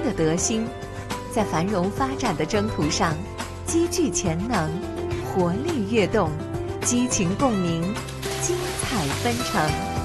的德兴，在繁荣发展的征途上，积聚潜能，活力跃动，激情共鸣，精彩纷呈。